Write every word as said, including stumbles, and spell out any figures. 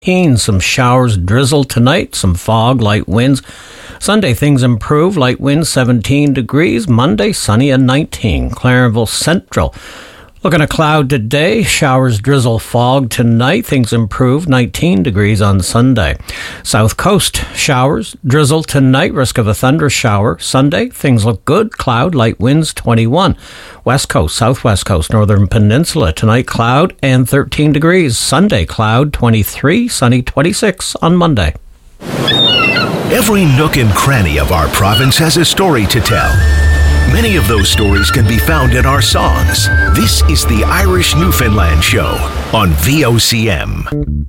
Some showers, drizzle tonight, some fog, light winds. Sunday, things improve, light winds, seventeen degrees. Monday, sunny and nineteen. Clarenville Central. Looking at cloud today, showers, drizzle, fog tonight. Things improve, nineteen degrees on Sunday. South Coast, showers, drizzle tonight, risk of a thunder shower. Sunday, things look good, cloud, light winds, twenty-one. West Coast, Southwest Coast, Northern Peninsula, tonight cloud and thirteen degrees. Sunday, cloud, twenty-three, sunny, twenty-six on Monday. Every nook and cranny of our province has a story to tell. Many of those stories can be found in our songs. This is the Irish Newfoundland Show on V O C M.